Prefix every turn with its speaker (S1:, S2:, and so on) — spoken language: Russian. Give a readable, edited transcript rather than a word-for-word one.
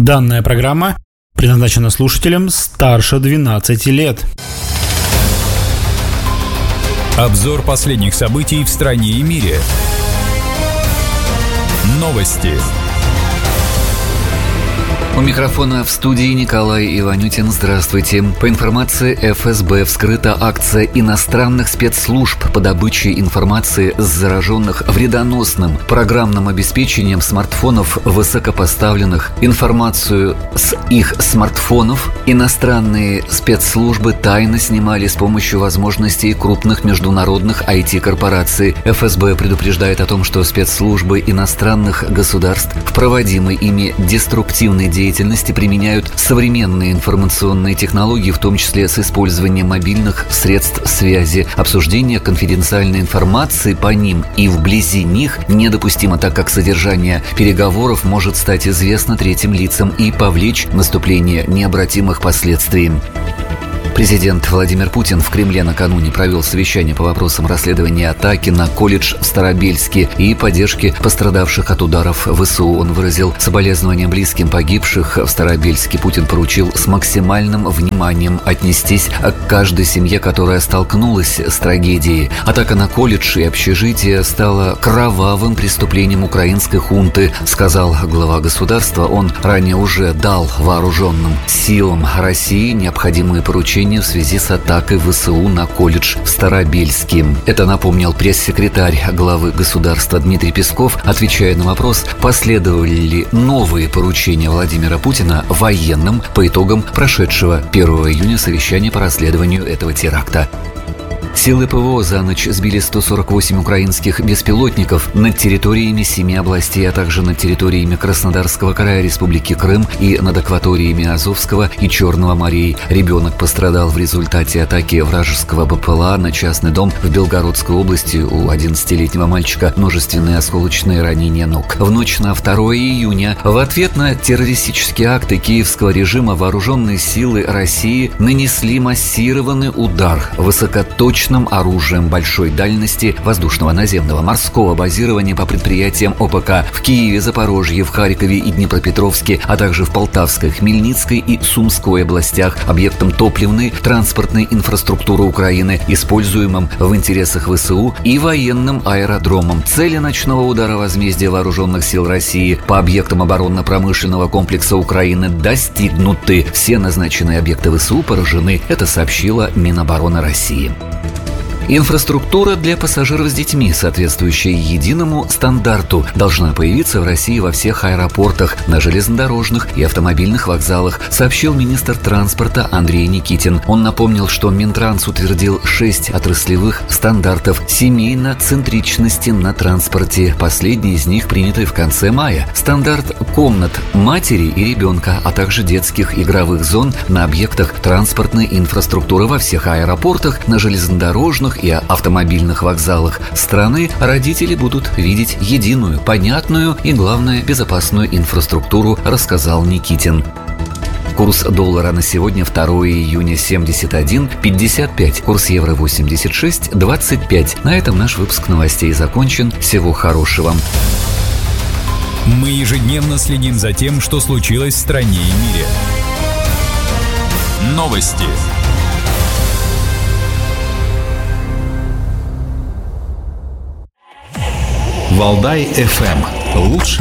S1: Данная программа предназначена слушателям старше 12 лет.
S2: Обзор последних событий в стране и мире. Новости.
S3: У микрофона в студии Николай Иванютин. Здравствуйте. По информации ФСБ, вскрыта акция иностранных спецслужб по добыче информации с зараженных вредоносным программным обеспечением смартфонов высокопоставленных. Информацию с их смартфонов иностранные спецслужбы тайно снимали с помощью возможностей крупных международных IT-корпораций. ФСБ предупреждает о том, что спецслужбы иностранных государств в проводимой ими деструктивной деятельности применяют современные информационные технологии, в том числе с использованием мобильных средств связи. Обсуждение конфиденциальной информации по ним и вблизи них недопустимо, так как содержание переговоров может стать известно третьим лицам и повлечь наступление необратимых последствий. Президент Владимир Путин в Кремле накануне провел совещание по вопросам расследования атаки на колледж в Старобельске и поддержки пострадавших от ударов ВСУ. Он выразил соболезнования близким погибших в Старобельске. Путин поручил с максимальным вниманием отнестись к каждой семье, которая столкнулась с трагедией. Атака на колледж и общежитие стала кровавым преступлением украинской хунты, сказал глава государства. Он ранее уже дал вооруженным силам России необходимые поручения в связи с атакой ВСУ на колледж в Старобельске. Это напомнил пресс-секретарь главы государства Дмитрий Песков, отвечая на вопрос, последовали ли новые поручения Владимира Путина военным по итогам прошедшего 1 июня совещания по расследованию этого теракта. Силы ПВО за ночь сбили 148 украинских беспилотников над территориями 7 областей, а также над территориями Краснодарского края, Республики Крым и над акваториями Азовского и Черного морей. Ребенок пострадал в результате атаки вражеского БПЛА на частный дом в Белгородской области. У 11-летнего мальчика множественные осколочные ранения ног. В ночь на 2 июня в ответ на террористические акты киевского режима вооруженные силы России нанесли массированный удар высокоточным оружием большой дальности воздушного, наземного, морского базирования по предприятиям ОПК в Киеве, Запорожье, в Харькове и Днепропетровске, а также в Полтавской, Хмельницкой и Сумской областях, объектам топливной, транспортной инфраструктуры Украины, используемым в интересах ВСУ, и военным аэродромом. Цели ночного удара возмездия вооруженных сил России по объектам оборонно-промышленного комплекса Украины достигнуты. Все назначенные объекты ВСУ поражены. Это сообщила Минобороны России. Инфраструктура для пассажиров с детьми, соответствующая единому стандарту, должна появиться в России во всех аэропортах, на железнодорожных и автомобильных вокзалах, сообщил министр транспорта Андрей Никитин. Он напомнил, что Минтранс утвердил 6 отраслевых стандартов семейно-центричности на транспорте. Последний из них принятый в конце мая. Стандарт комнат матери и ребенка, а также детских игровых зон на объектах транспортной инфраструктуры во всех аэропортах, на железнодорожных и автомобильных вокзалах страны родители будут видеть единую, понятную и, главное, безопасную инфраструктуру, рассказал Никитин. Курс доллара на сегодня, 2 июня, 71,55. Курс евро 86,25. На этом наш выпуск новостей закончен. Всего хорошего.
S2: Мы ежедневно следим за тем, что случилось в стране и мире. Новости.
S4: Валдай FM. Лучше